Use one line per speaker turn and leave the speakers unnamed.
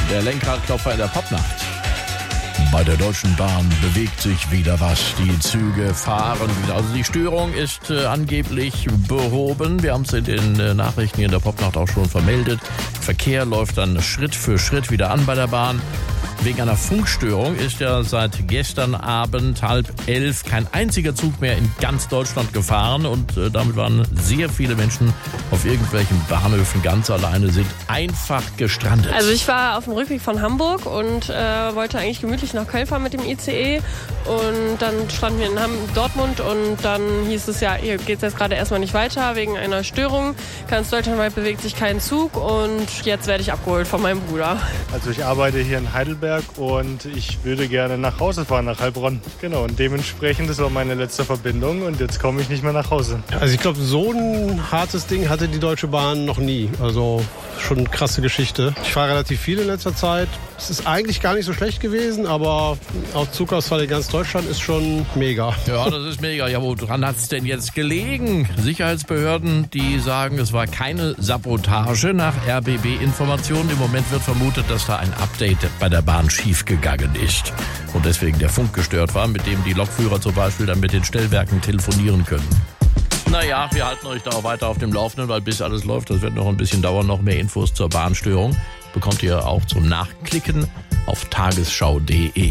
Der Lenkradklopfer in der Popnacht. Bei der Deutschen Bahn bewegt sich wieder was. Die Züge fahren wieder. Also die Störung ist angeblich behoben. Wir haben es in den Nachrichten in der Popnacht auch schon vermeldet. Verkehr läuft dann Schritt für Schritt wieder an bei der Bahn. Wegen einer Funkstörung ist ja seit gestern Abend 10:30 kein einziger Zug mehr in ganz Deutschland gefahren und damit waren sehr viele Menschen auf irgendwelchen Bahnhöfen ganz alleine, sind einfach gestrandet.
Also ich war auf dem Rückweg von Hamburg und wollte eigentlich gemütlich nach Köln fahren mit dem ICE und dann standen wir in Dortmund und dann hieß es ja, hier geht es jetzt gerade erstmal nicht weiter wegen einer Störung. Ganz deutschlandweit bewegt sich kein Zug und jetzt werde ich abgeholt von meinem Bruder.
Also ich arbeite hier in Heidelberg und ich würde gerne nach Hause fahren, nach Heilbronn. Genau, und dementsprechend, das war meine letzte Verbindung und jetzt komme ich nicht mehr nach Hause.
Also ich glaube, so ein hartes Ding hatte die Deutsche Bahn noch nie. Also schon eine krasse Geschichte. Ich fahre relativ viel in letzter Zeit. Es ist eigentlich gar nicht so schlecht gewesen, aber auch Zugausfall in ganz Deutschland ist schon mega.
Ja, das ist mega. Ja, woran hat es denn jetzt gelegen? Sicherheitsbehörden, die sagen, es war keine Sabotage nach RBB-Informationen. Im Moment wird vermutet, dass da ein Update bei der Bahn schiefgegangen ist und deswegen der Funk gestört war, mit dem die Lokführer zum Beispiel dann mit den Stellwerken telefonieren können. Naja, wir halten euch da auch weiter auf dem Laufenden, weil bis alles läuft, das wird noch ein bisschen dauern. Noch mehr Infos zur Bahnstörung bekommt ihr auch zum Nachklicken auf tagesschau.de.